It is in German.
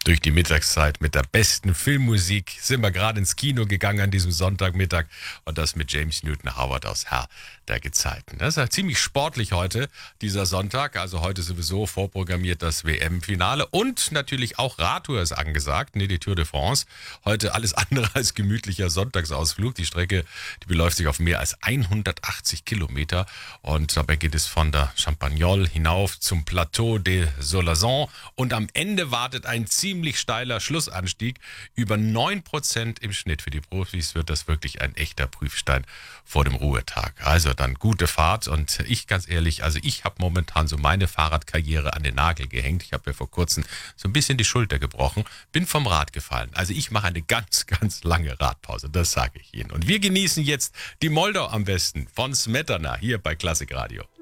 durch die Mittagszeit mit der besten Filmmusik. Sind wir gerade ins Kino gegangen an diesem Sonntagmittag und das mit James Newton Howard aus Herr der Gezeiten. Das ist ja ziemlich sportlich heute, dieser Sonntag. Also heute sowieso vorprogrammiert das WM-Finale und natürlich auch Radtour ist angesagt, die Tour de France. Heute alles andere als gemütlicher Sonntagsausflug. Die Strecke, die beläuft sich auf mehr als 180 Kilometer und dabei geht es von der Champagnole hinauf zum Plateau des Solerzons und am Ende wartet ein ziemlich steiler Schlussanstieg. Über 9% im Schnitt. Für die Profis wird das wirklich ein echter Prüfstein vor dem Ruhetag. Also dann gute Fahrt und ich ganz ehrlich, also ich habe momentan so meine Fahrradkarriere an den Nagel gehängt. Ich habe ja vor kurzem so ein bisschen die Schulter gebrochen, bin vom Rad gefallen. Also ich mache eine ganz, ganz lange Radpause, das sage ich Ihnen. Und wir genießen jetzt die Moldau am besten von Smetana hier bei Klassikradio.